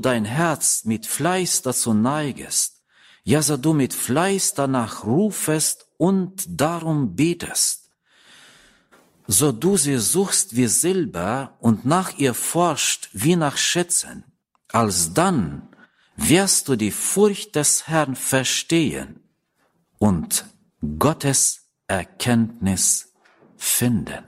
dein Herz mit Fleiß dazu neigest, ja, so du mit Fleiß danach rufest und darum betest, so du sie suchst wie Silber und nach ihr forscht wie nach Schätzen, alsdann wirst du die Furcht des Herrn verstehen und Gottes Erkenntnis finden.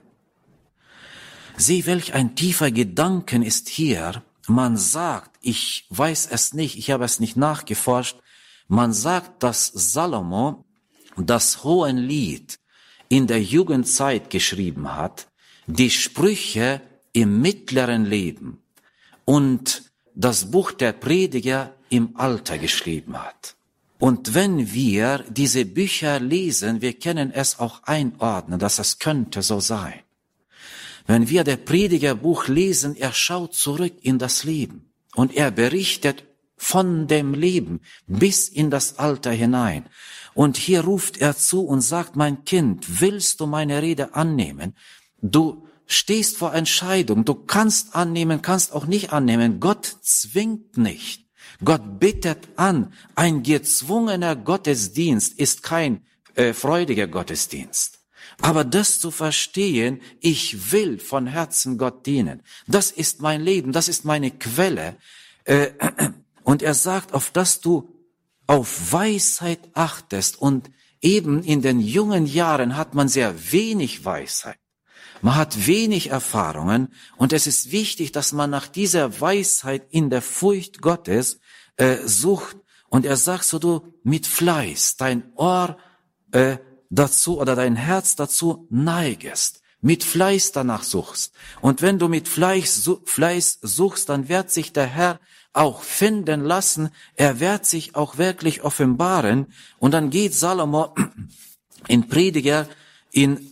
Sieh, welch ein tiefer Gedanken ist hier. Man sagt, ich weiß es nicht, ich habe es nicht nachgeforscht, man sagt, dass Salomo das Hohenlied in der Jugendzeit geschrieben hat, die Sprüche im mittleren Leben und das Buch der Prediger im Alter geschrieben hat. Und wenn wir diese Bücher lesen, wir können es auch einordnen, dass es könnte so sein. Wenn wir das Predigerbuch lesen, er schaut zurück in das Leben und er berichtet von dem Leben bis in das Alter hinein. Und hier ruft er zu und sagt, mein Kind, willst du meine Rede annehmen? Du stehst vor Entscheidung, du kannst annehmen, kannst auch nicht annehmen. Gott zwingt nicht. Gott bittet an. Ein gezwungener Gottesdienst ist kein freudiger Gottesdienst. Aber das zu verstehen, ich will von Herzen Gott dienen. Das ist mein Leben, das ist meine Quelle. Und er sagt, auf dass du auf Weisheit achtest. Und eben in den jungen Jahren hat man sehr wenig Weisheit. Man hat wenig Erfahrungen. Und es ist wichtig, dass man nach dieser Weisheit in der Furcht Gottes sucht. Und er sagt so, du mit Fleiß dein Ohr dazu oder dein Herz dazu neigest, mit Fleiß danach suchst. Und wenn du mit Fleiß suchst, dann wird sich der Herr auch finden lassen, er wird sich auch wirklich offenbaren. Und dann geht Salomo in Prediger in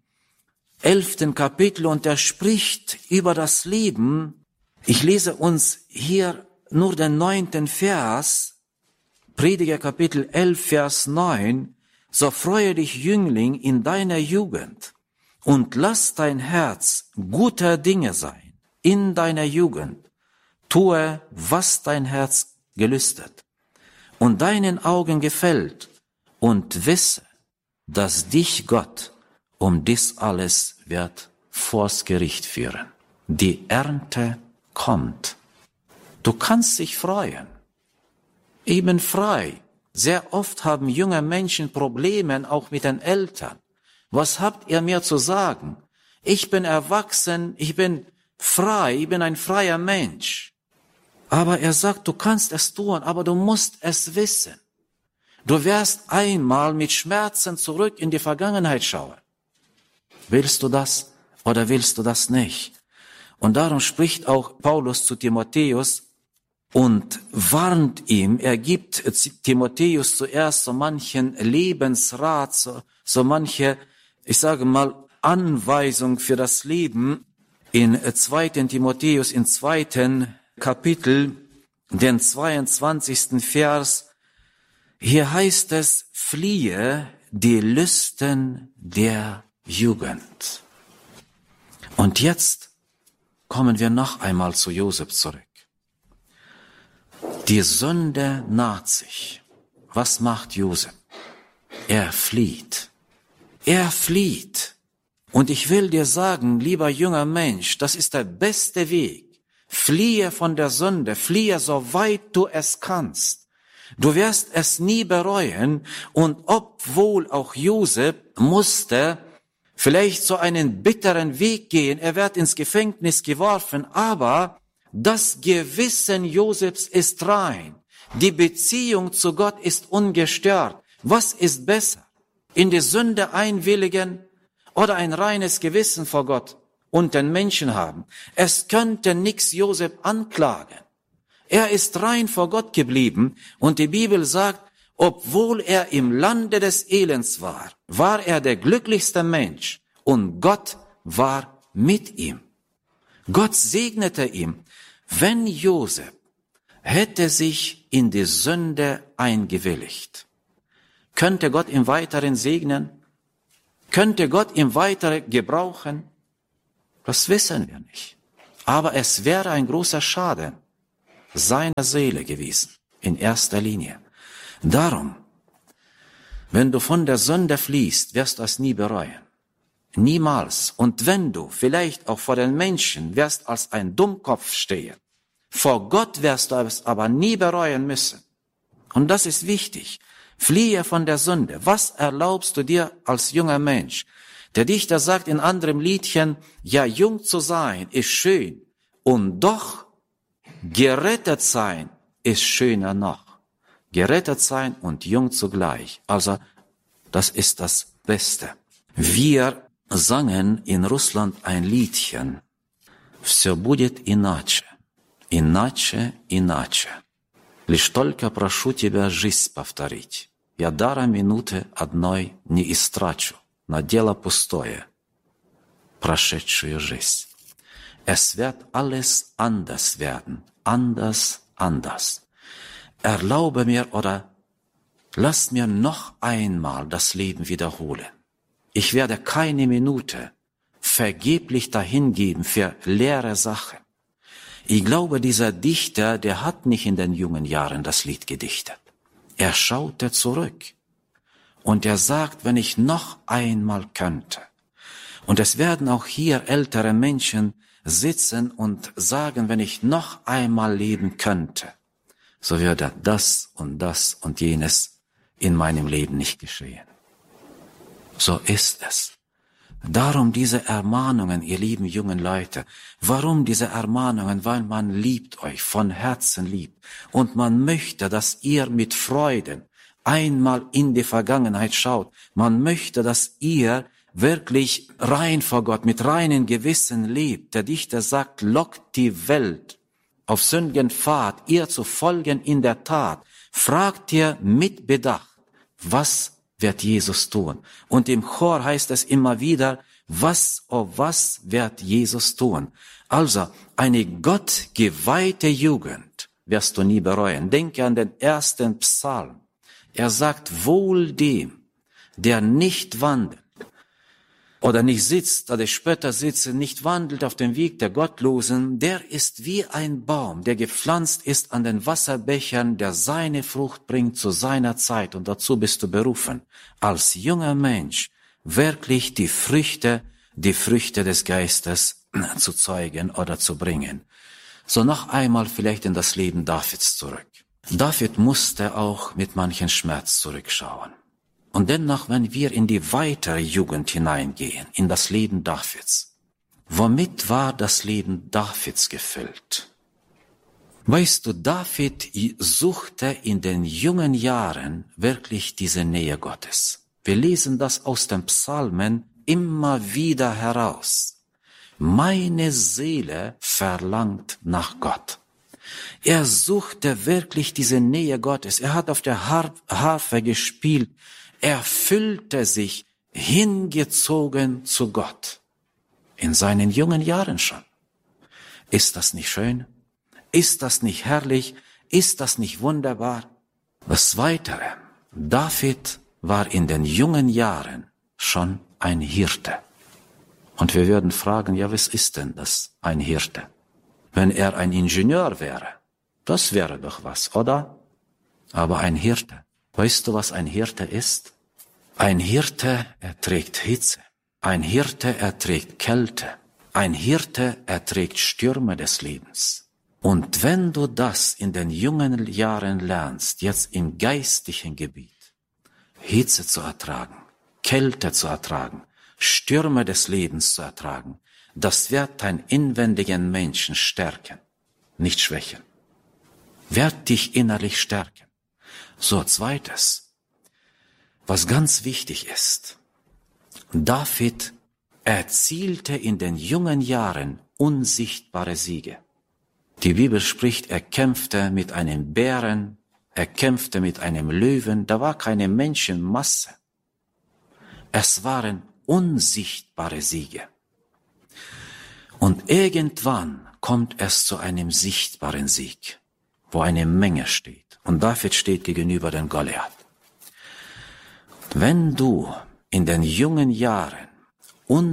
11. Kapitel und er spricht über das Leben. Ich lese uns hier nur den 9. Vers, Prediger Kapitel 11, Vers 9. So freue dich, Jüngling, in deiner Jugend und lass dein Herz guter Dinge sein in deiner Jugend. Tue, was dein Herz gelüstet und deinen Augen gefällt und wisse, dass dich Gott um dies alles wird vors Gericht führen. Die Ernte kommt. Du kannst dich freuen. Eben frei. Sehr oft haben junge Menschen Probleme auch mit den Eltern. Was habt ihr mir zu sagen? Ich bin erwachsen, ich bin frei, ich bin ein freier Mensch. Aber er sagt, du kannst es tun, aber du musst es wissen. Du wirst einmal mit Schmerzen zurück in die Vergangenheit schauen. Willst du das oder willst du das nicht? Und darum spricht auch Paulus zu Timotheus und warnt ihm, er gibt Timotheus zuerst so manchen Lebensrat, so manche, ich sage mal, Anweisung für das Leben. In 2. Timotheus, im 2. Kapitel, den 22. Vers, hier heißt es, fliehe die Lüsten der Jugend. Und jetzt kommen wir noch einmal zu Josef zurück. Die Sünde naht sich. Was macht Josef? Er flieht. Er flieht. Und ich will dir sagen, lieber junger Mensch, das ist der beste Weg. Fliehe von der Sünde, fliehe so weit du es kannst. Du wirst es nie bereuen. Und obwohl auch Josef musste vielleicht so einen bitteren Weg gehen, er wird ins Gefängnis geworfen, aber das Gewissen Josefs ist rein. Die Beziehung zu Gott ist ungestört. Was ist besser? In die Sünde einwilligen oder ein reines Gewissen vor Gott und den Menschen haben? Es könnte nichts Josef anklagen. Er ist rein vor Gott geblieben und die Bibel sagt, obwohl er im Lande des Elends war, war er der glücklichste Mensch und Gott war mit ihm. Gott segnete ihn. Wenn Josef hätte sich in die Sünde eingewilligt, könnte Gott ihn weiterhin segnen? Könnte Gott ihn weiter gebrauchen? Das wissen wir nicht. Aber es wäre ein großer Schaden. seiner Seele gewesen, in erster Linie. Darum, wenn du von der Sünde fliehst, wirst du es nie bereuen. Niemals. Und wenn du vielleicht auch vor den Menschen wirst als ein Dummkopf stehen, vor Gott wirst du es aber nie bereuen müssen. Und das ist wichtig. Fliehe von der Sünde. Was erlaubst du dir als junger Mensch? Der Dichter sagt in anderem Liedchen, ja, jung zu sein ist schön und doch gerettet sein ist schöner noch. Gerettet sein und jung zugleich. Also, das ist das Beste. Wir sangen in Russland ein Liedchen. Всё будет иначе, иначе, иначе. Лишь только прошу тебя жизнь повторить. Я дара минуты одной не истрачу на дело пустое, прошедшую жизнь. Es wird alles anders werden, anders, anders. Erlaube mir oder lass mir noch einmal das Leben wiederholen. Ich werde keine Minute vergeblich dahingeben für leere Sachen. Ich glaube, dieser Dichter, der hat nicht in den jungen Jahren das Lied gedichtet. Er schaute zurück und er sagt, wenn ich noch einmal könnte. Und es werden auch hier ältere Menschen sitzen und sagen, wenn ich noch einmal leben könnte, so würde das und jenes in meinem Leben nicht geschehen. So ist es. Darum diese Ermahnungen, ihr lieben jungen Leute. Warum diese Ermahnungen? Weil man liebt euch, von Herzen liebt. Und man möchte, dass ihr mit Freuden einmal in die Vergangenheit schaut. Man möchte, dass ihr wirklich rein vor Gott, mit reinem Gewissen lebt. Der Dichter sagt, lockt die Welt auf sündigen Pfad, ihr zu folgen in der Tat. Fragt ihr mit Bedacht, was wird Jesus tun? Und im Chor heißt es immer wieder, was wird Jesus tun? Also, eine gottgeweihte Jugend wirst du nie bereuen. Denke an den ersten Psalm. Er sagt, wohl dem, der nicht wandelt oder nicht sitzt, oder Spötter sitzen, nicht wandelt auf dem Weg der Gottlosen, der ist wie ein Baum, der gepflanzt ist an den Wasserbechern, der seine Frucht bringt zu seiner Zeit. Und dazu bist du berufen, als junger Mensch wirklich die Früchte des Geistes zu zeugen oder zu bringen. So noch einmal vielleicht in das Leben Davids zurück. David musste auch mit manchen Schmerz zurückschauen. Und dennoch, wenn wir in die weitere Jugend hineingehen, in das Leben Davids, womit war das Leben Davids gefüllt? Weißt du, David suchte in den jungen Jahren wirklich diese Nähe Gottes. Wir lesen das aus den Psalmen immer wieder heraus. Meine Seele verlangt nach Gott. Er suchte wirklich diese Nähe Gottes. Er hat auf der Harfe gespielt. Er fühlte sich hingezogen zu Gott. In seinen jungen Jahren schon. Ist das nicht schön? Ist das nicht herrlich? Ist das nicht wunderbar? Das Weitere. David war in den jungen Jahren schon ein Hirte. Und wir würden fragen, ja, was ist denn das, ein Hirte? Wenn er ein Ingenieur wäre, das wäre doch was, oder? Aber ein Hirte. Weißt du, was ein Hirte ist? Ein Hirte erträgt Hitze. Ein Hirte erträgt Kälte. Ein Hirte erträgt Stürme des Lebens. Und wenn du das in den jungen Jahren lernst, jetzt im geistlichen Gebiet, Hitze zu ertragen, Kälte zu ertragen, Stürme des Lebens zu ertragen, das wird deinen inwendigen Menschen stärken, nicht schwächen. Wird dich innerlich stärken. So, zweites, was ganz wichtig ist. David erzielte in den jungen Jahren unsichtbare Siege. Die Bibel spricht, er kämpfte mit einem Bären, er kämpfte mit einem Löwen, da war keine Menschenmasse. Es waren unsichtbare Siege. Und irgendwann kommt es zu einem sichtbaren Sieg, wo eine Menge steht. Und David steht gegenüber dem Goliath. Wenn du in den jungen Jahren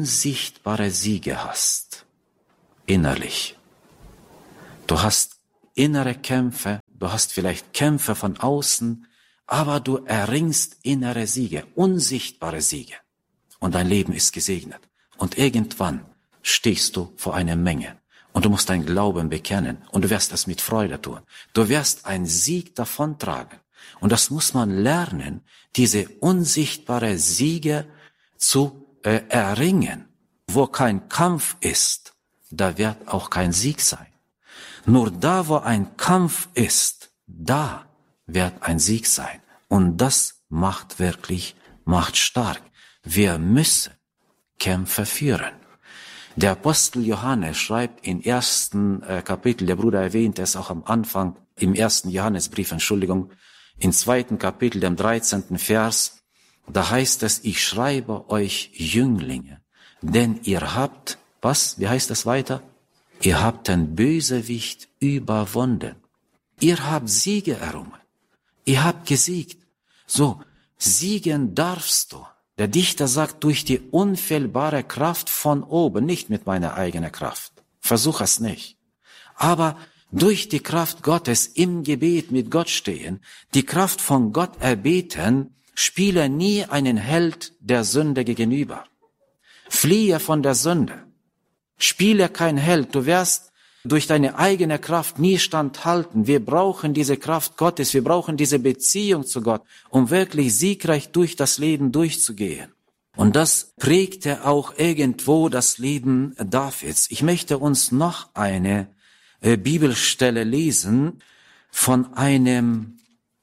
unsichtbare Siege hast, innerlich, du hast innere Kämpfe, du hast vielleicht Kämpfe von außen, aber du erringst innere Siege, unsichtbare Siege. Und dein Leben ist gesegnet. Und irgendwann stehst du vor einer Menge. Und du musst deinen Glauben bekennen. Und du wirst das mit Freude tun. Du wirst einen Sieg davontragen. Und das muss man lernen, diese unsichtbare Siege zu erringen. Wo kein Kampf ist, da wird auch kein Sieg sein. Nur da, wo ein Kampf ist, da wird ein Sieg sein. Und das macht stark. Wir müssen Kämpfe führen. Der Apostel Johannes schreibt im 1. Kapitel, der Bruder erwähnt es auch am Anfang, im 1. Johannesbrief, im 2. Kapitel, dem 13. Vers, da heißt es, ich schreibe euch Jünglinge, denn ihr habt, was? Wie heißt es weiter? Ihr habt den Bösewicht überwunden. Ihr habt Siege errungen. Ihr habt gesiegt. So, siegen darfst du. Der Dichter sagt, durch die unfehlbare Kraft von oben, nicht mit meiner eigenen Kraft. Versuch es nicht. Aber durch die Kraft Gottes im Gebet mit Gott stehen, die Kraft von Gott erbeten, spiele nie einen Held der Sünde gegenüber. Fliehe von der Sünde. Spiele kein Held. Du wirst durch deine eigene Kraft nie standhalten. Wir brauchen diese Kraft Gottes. Wir brauchen diese Beziehung zu Gott, um wirklich siegreich durch das Leben durchzugehen. Und das prägte auch irgendwo das Leben Davids. Ich möchte uns noch eine Bibelstelle lesen von einem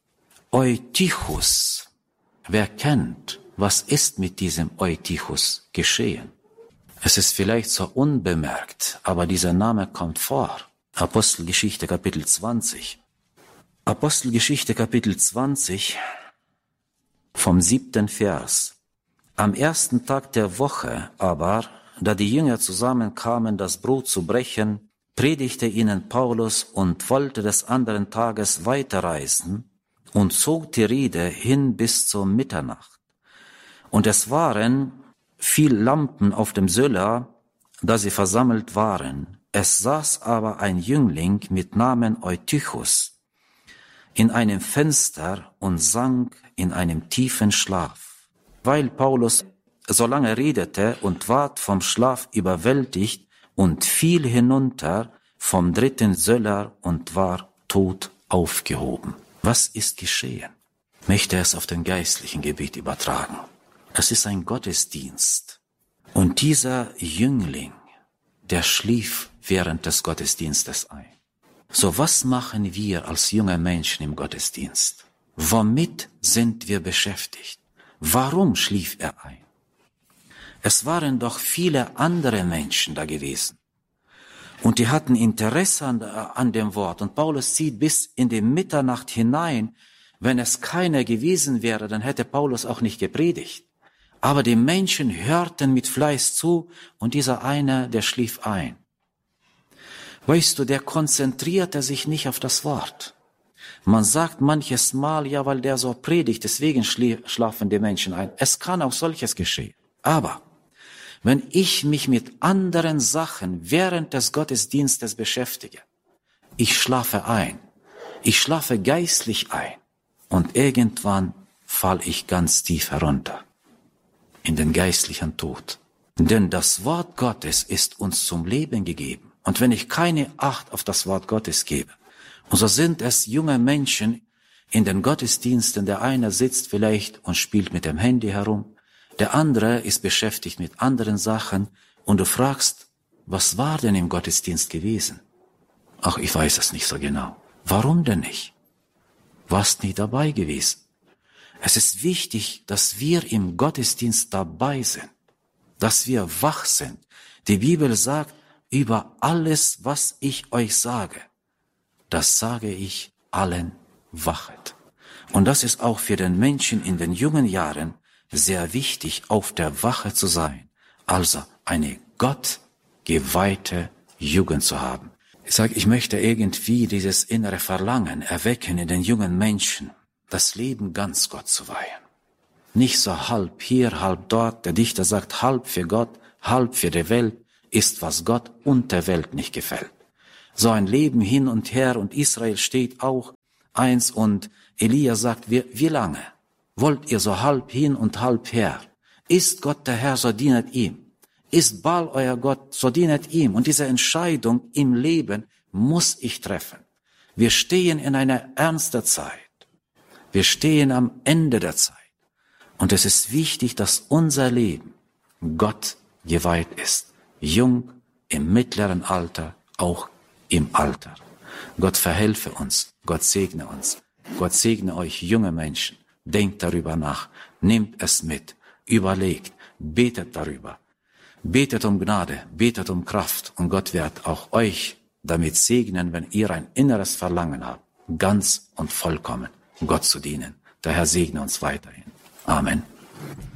Eutychus. Wer kennt, was ist mit diesem Eutychus geschehen? Es ist vielleicht so unbemerkt, aber dieser Name kommt vor. Apostelgeschichte Kapitel 20. Apostelgeschichte Kapitel 20 vom 7. Vers. Am 1. Tag der Woche aber, da die Jünger zusammenkamen, das Brot zu brechen, predigte ihnen Paulus und wollte des anderen Tages weiterreisen und zog die Rede hin bis zur Mitternacht. Und es waren viel Lampen auf dem Söller, da sie versammelt waren. Es saß aber ein Jüngling mit Namen Eutychus in einem Fenster und sank in einem tiefen Schlaf. Weil Paulus so lange redete und ward vom Schlaf überwältigt und fiel hinunter vom 3. Söller und war tot aufgehoben. Was ist geschehen? Ich möchte es auf den geistlichen Gebiet übertragen. Es ist ein Gottesdienst. Und dieser Jüngling, der schlief während des Gottesdienstes ein. So, was machen wir als junge Menschen im Gottesdienst? Womit sind wir beschäftigt? Warum schlief er ein? Es waren doch viele andere Menschen da gewesen. Und die hatten Interesse an dem Wort. Und Paulus zieht bis in die Mitternacht hinein. Wenn es keiner gewesen wäre, dann hätte Paulus auch nicht gepredigt. Aber die Menschen hörten mit Fleiß zu und dieser eine, der schlief ein. Weißt du, der konzentrierte sich nicht auf das Wort. Man sagt manches Mal, ja, weil der so predigt, deswegen schlafen die Menschen ein. Es kann auch solches geschehen. Aber wenn ich mich mit anderen Sachen während des Gottesdienstes beschäftige, ich schlafe ein. Ich schlafe geistlich ein. Und irgendwann falle ich ganz tief herunter in den geistlichen Tod. Denn das Wort Gottes ist uns zum Leben gegeben. Und wenn ich keine Acht auf das Wort Gottes gebe, und so sind es junge Menschen in den Gottesdiensten, der eine sitzt vielleicht und spielt mit dem Handy herum, der andere ist beschäftigt mit anderen Sachen und du fragst, was war denn im Gottesdienst gewesen? Ach, ich weiß es nicht so genau. Warum denn nicht? Warst nie dabei gewesen? Es ist wichtig, dass wir im Gottesdienst dabei sind, dass wir wach sind. Die Bibel sagt, über alles, was ich euch sage, das sage ich allen, wachet. Und das ist auch für den Menschen in den jungen Jahren sehr wichtig, auf der Wache zu sein. Also eine gottgeweihte Jugend zu haben. Ich sage, ich möchte irgendwie dieses innere Verlangen erwecken in den jungen Menschen, das Leben ganz Gott zu weihen. Nicht so halb hier, halb dort. Der Dichter sagt, halb für Gott, halb für die Welt ist, was Gott und der Welt nicht gefällt. So ein Leben hin und her und Israel steht auch eins und Elia sagt, wie lange wollt ihr so halb hin und halb her? Ist Gott der Herr, so dienet ihm. Ist Baal euer Gott, so dienet ihm. Und diese Entscheidung im Leben muss ich treffen. Wir stehen in einer ernsten Zeit. Wir stehen am Ende der Zeit. Und es ist wichtig, dass unser Leben Gott geweiht ist. Jung, im mittleren Alter, auch im Alter. Gott verhelfe uns. Gott segne uns. Gott segne euch junge Menschen. Denkt darüber nach. Nehmt es mit. Überlegt. Betet darüber. Betet um Gnade. Betet um Kraft. Und Gott wird auch euch damit segnen, wenn ihr ein inneres Verlangen habt, ganz und vollkommen Gott zu dienen. Der Herr segne uns weiterhin. Amen.